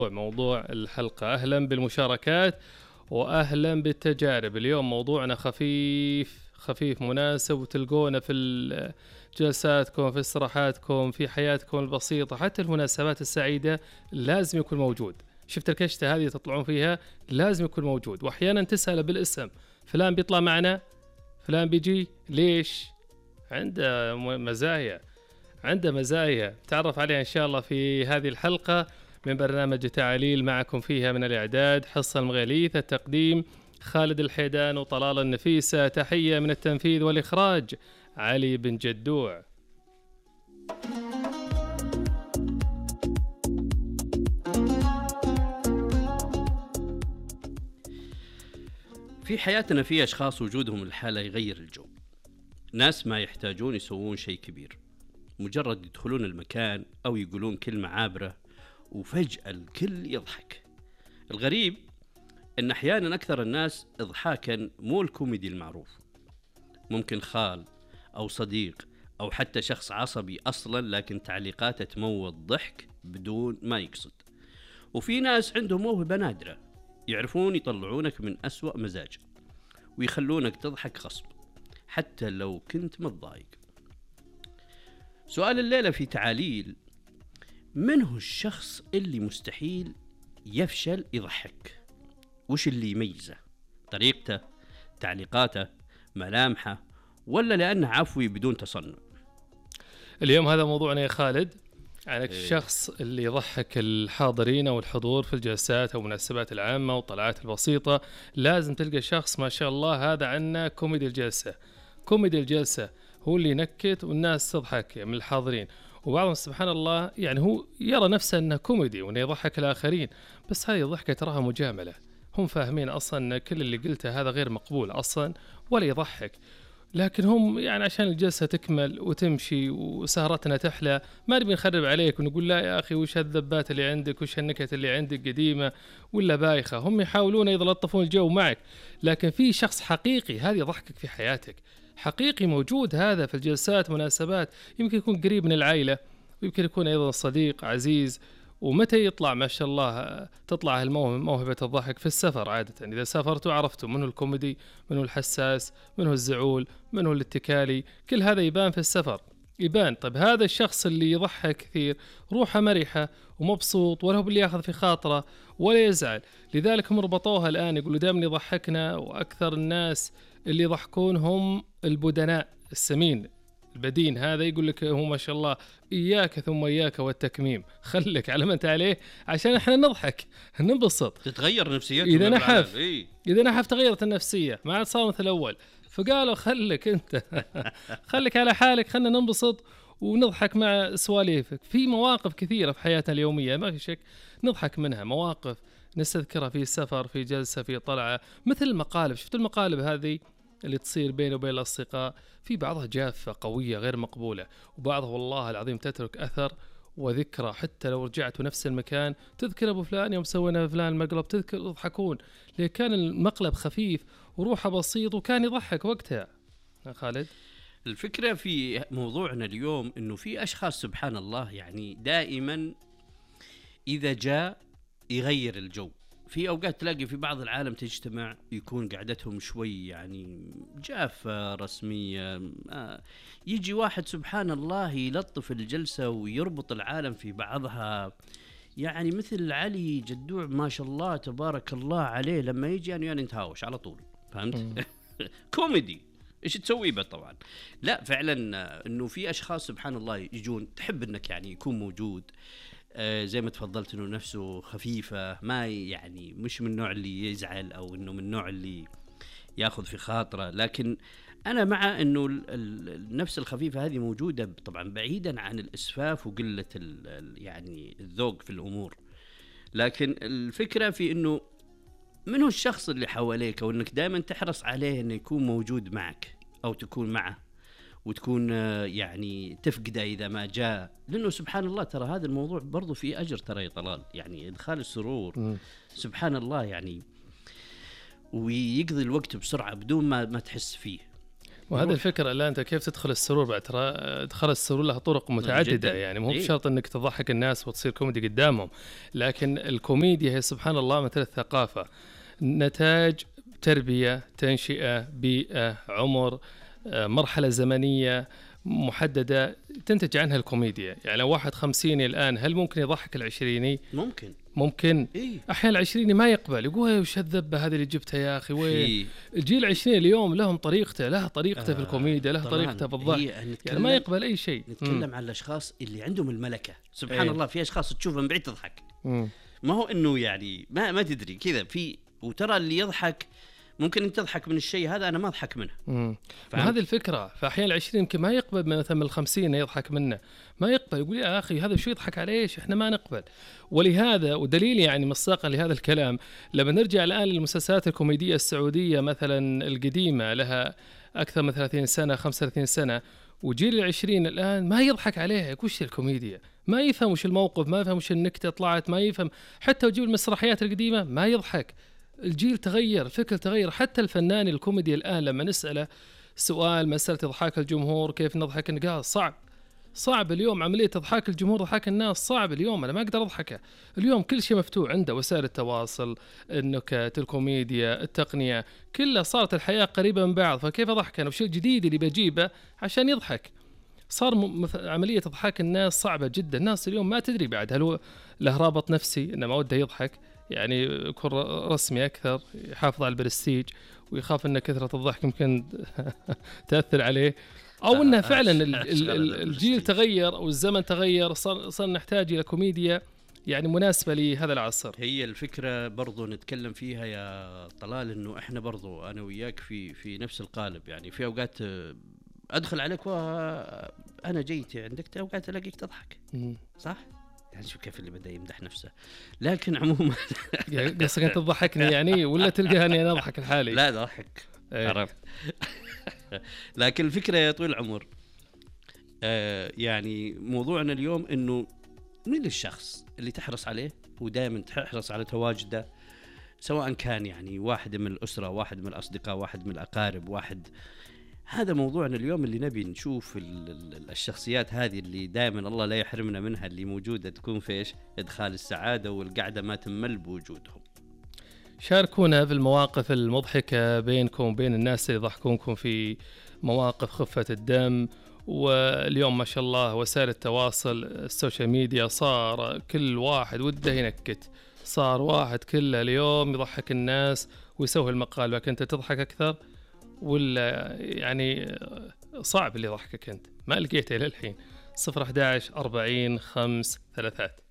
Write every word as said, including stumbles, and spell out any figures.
موضوع الحلقة. أهلا بالمشاركات وأهلا بالتجارب. اليوم موضوعنا خفيف خفيف مناسب، وتلقونا في جلساتكم، في استراحاتكم، في حياتكم البسيطة، حتى المناسبات السعيدة لازم يكون موجود. شفت الكشتة هذه تطلعون فيها لازم يكون موجود. وأحيانا تسأل بالاسم، فلان بيطلع معنا، فلان بيجي ليش؟ عنده مزايا عنده مزايا تعرف عليها إن شاء الله في هذه الحلقة من برنامج تعاليل. معكم فيها من الإعداد حصة المغيليث، التقديم خالد الحيدان وطلال النفيسة، تحية من التنفيذ والإخراج علي بن جدوع. في حياتنا في أشخاص وجودهم الحالة يغير الجو، ناس ما يحتاجون يسوون شيء كبير، مجرد يدخلون المكان أو يقولون كلمة عابرة وفجأة الكل يضحك. الغريب أن أحيانا أكثر الناس إضحاكا مو الكوميدي المعروف، ممكن خال أو صديق أو حتى شخص عصبي أصلا، لكن تعليقاته تموت ضحك بدون ما يقصد. وفي ناس عندهم موهبة نادرة، يعرفون يطلعونك من أسوأ مزاج ويخلونك تضحك غصب حتى لو كنت متضايق. سؤال الليلة في تعاليل: من هو الشخص اللي مستحيل يفشل يضحك؟ وش اللي يميزه؟ طريقته، تعليقاته، ملامحه، ولا لأنه عفوي بدون تصنع؟ اليوم هذا موضوعنا يا خالد، عن إيه. الشخص اللي يضحك الحاضرين أو الحضور في الجلسات أو المناسبات العامة والطلعات البسيطة. لازم تلقى شخص ما شاء الله هذا عنا كوميدي الجلسة. كوميدي الجلسة هو اللي ينكت والناس تضحك من الحاضرين، وبعضهم سبحان الله يعني هو يرى نفسه أنه كوميدي وأنه يضحك الآخرين، بس هذه الضحكة تراها مجاملة. هم فاهمين أصلا أن كل اللي قلته هذا غير مقبول أصلا ولا يضحك، لكن هم يعني عشان الجلسة تكمل وتمشي وسهرتنا تحلى ما نبي نخرب عليك ونقول لا يا أخي وش هالذبات اللي عندك، وش هالنكت اللي عندك قديمة ولا بايخة. هم يحاولون يلطفون الجو معك، لكن في شخص حقيقي هذا يضحكك في حياتك، حقيقي موجود هذا في الجلسات مناسبات. يمكن يكون قريب من العائلة، ويمكن يكون أيضا صديق عزيز. ومتى يطلع ما شاء الله تطلع موهبة الضحك؟ في السفر عادة. إذا سافرتوا عرفتوا منه الكوميدي، منه الحساس، منه الزعول، منه الاتكالي. كل هذا يبان في السفر، يبان. طيب هذا الشخص اللي يضحك كثير روحه مرحة ومبسوط، ولا هو اللي ياخذ في خاطره ولا يزعل. لذلك هم ربطوها الآن، يقولوا دائما يضحكنا، وأكثر الناس اللي يضحكون هم البدناء السمين البدين. هذا يقول لك هو ما شاء الله إياك ثم إياك والتكميم، خلك على ما أنت عليه عشان إحنا نضحك ننبسط تتغير نفسيتهم. إذا نحف إيه؟ إذا نحف تغيرت النفسية، ما عاد صار مثل الأول. فقالوا خلك أنت خلك على حالك، خلنا ننبسط ونضحك مع سواليفك. في مواقف كثيرة في حياتنا اليومية ما في شك نضحك منها، مواقف نستذكرها في سفر، في جلسة، في طلعة. مثل المقالب، شفت المقالب هذه اللي تصير بينه وبين الأصدقاء؟ في بعضها جافة قوية غير مقبولة، وبعضها والله العظيم تترك أثر وذكرى. حتى لو رجعتوا نفس المكان تذكر أبو فلان يوم سوينا فلان المقلب، تذكر تضحكون، لأن كان المقلب خفيف وروحه بسيط وكان يضحك وقتها. خالد، الفكرة في موضوعنا اليوم إنه في أشخاص سبحان الله يعني دائما إذا جاء يغير الجو. في أوقات تلاقي في بعض العالم تجتمع يكون قعدتهم شوي يعني جافة رسمية، آه يجي واحد سبحان الله يلطف الجلسة ويربط العالم في بعضها، يعني مثل علي جدوع ما شاء الله تبارك الله عليه. لما يجي يعني, يعني نتهاوش على طول، فهمت؟ كوميدي إيش تسوي به طبعا. لا فعلا إنه في أشخاص سبحان الله يجون تحب إنك يعني يكون موجود. آه زي ما تفضلت إنه نفسه خفيفة، ما يعني مش من النوع اللي يزعل أو إنه من النوع اللي يأخذ في خاطره. لكن أنا مع إنه النفس الخفيفة هذه موجودة طبعا بعيدا عن الإسفاف وقلة يعني الذوق في الأمور. لكن الفكرة في إنه من هو الشخص اللي حواليك، أو إنك دائما تحرص عليه إنه يكون موجود معك أو تكون معه، وتكون يعني تفقده إذا ما جاء. لأنه سبحان الله ترى هذا الموضوع برضو فيه أجر ترى يا طلال، يعني إدخال السرور م. سبحان الله يعني، ويقضي الوقت بسرعة بدون ما ما تحس فيه. وهذه الفكرة الآن أنت كيف تدخل السرور بعد، ترى دخل السرور له طرق متعددة جداً. يعني مو إيه. بشرط أنك تضحك الناس وتصير كوميدي قدامهم، لكن الكوميديا هي سبحان الله مثل الثقافة، نتاج تربية، تنشئة، بيئة، عمر، آه، مرحلة زمنية محددة تنتج عنها الكوميديا. يعني لو واحد خمسيني الآن هل ممكن يضحك العشريني؟ ممكن ممكن. إيه؟ أحيانا العشريني ما يقبل، يقول وش الذبة هذه اللي جبتها يا أخي وين؟ في الجيل العشرين اليوم لهم طريقته، له طريقته آه في الكوميديا، له طبعاً. طريقته في الضحك، هي يعني نتكلم ما يقبل أي شيء. نتكلم عن الأشخاص اللي عندهم الملكة سبحان إيه. الله. في أشخاص تشوفهم بعيد تضحك، مم. ما هو إنه يعني ما ما تدري كذا في، وترى اللي يضحك ممكن أنت تضحك من الشيء هذا أنا ما أضحك منه. مم. فهمت؟ وهذه الفكرة، فأحيانا العشرين يمكن ما يقبل مثلا من الخمسين يضحك منه، ما يقبل، يقول يا أخي هذا شو يضحك عليه، إحنا ما نقبل. ولهذا ودليل يعني مصداقا لهذا الكلام لما نرجع الآن للمسلسلات الكوميدية السعودية مثلا القديمة لها أكثر من ثلاثين سنة خمسة وثلاثين سنة، وجيل العشرين الآن ما يضحك عليها، يقول وش الكوميديا، ما يفهم وش الموقف، ما يفهم وش النكتة طلعت، ما يفهم. حتى وجيب المسرحيات القديمة ما يضحك. الجيل تغير، الفكر تغير. حتى الفنان الكوميدي الآن لما نسأله سؤال مسألة إضحاك الجمهور كيف نضحك، قال صعب صعب اليوم عملية إضحاك الجمهور، ضحك الناس صعب اليوم، أنا ما أقدر أضحكه. اليوم كل شيء مفتوح عنده، وسائل التواصل، النكت، الكوميديا، التقنية، كلها صارت الحياة قريبة من بعض، فكيف أضحك أنا وش الجديد اللي بجيبه عشان يضحك؟ صار م... عملية إضحاك الناس صعبة جدا. الناس اليوم ما تدري بعد هل هو له رابط نفسي إنه ما وده يضحك، يعني يكون رسمي أكثر، يحافظ على البرستيج ويخاف أن كثرة الضحك يمكن تأثر عليه، أو أنه فعلا ال- ال- ال- الجيل تغير أو الزمن تغير، صار صار نحتاج إلى كوميديا يعني مناسبة لهذا العصر. هي الفكرة برضو نتكلم فيها يا طلال، إنه إحنا برضو أنا وياك في في نفس القالب. يعني في أوقات أدخل عليك وأنا جيت عندك، أوقات ألاقيك تضحك مم. صح؟ يعني شوف كيف اللي بدأ يمدح نفسه. لكن عموما قصدك أنت تضحكني يعني ولا تلقاني أنا أضحك لحالي؟ لا ضحك إيه. عرفت. لكن الفكرة يا طويل العمر آه يعني موضوعنا اليوم إنه من الشخص اللي تحرص عليه ودائما تحرص على تواجده، سواء كان يعني واحد من الأسرة، واحد من الأصدقاء، واحد من الأقارب، واحد. هذا موضوعنا اليوم اللي نبي نشوف ال- ال- الشخصيات هذه اللي دائما الله لا يحرمنا منها، اللي موجودة تكون في إيش إدخال السعادة والقعدة ما تمل بوجودهم. شاركونا في المواقف المضحكة بينكم وبين الناس اللي يضحكونكم في مواقف خفة الدم. واليوم ما شاء الله وسائل التواصل السوشيال ميديا صار كل واحد وده ينكت، صار واحد كله اليوم يضحك الناس ويسوي المقال، لكن أنت تضحك أكثر ولا يعني صعب اللي يضحكك أنت؟ ما لقيته إلى الحين. صفر أحد عشر أربعين خمس ثلاثات.